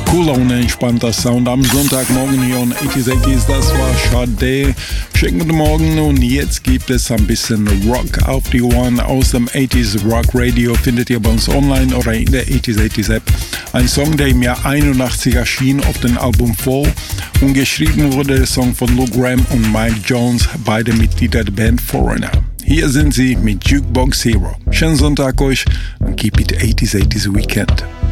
Cool-Laune, entspannter Sound am Sonntagmorgen hier on 80s. Das war Sade. Schönen guten Morgen und jetzt gibt es ein bisschen Rock auf die Ohren aus dem 80s Rock Radio. Findet ihr bei uns online oder in der 80s App. Ein Song, der im Jahr 81 erschien auf dem Album Fall und geschrieben wurde der Song von Lou Gramm und Mike Jones, beide Mitglieder der Band Foreigner. Hier sind sie mit Jukebox Hero. Schönen Sonntag euch und keep it 80s Weekend.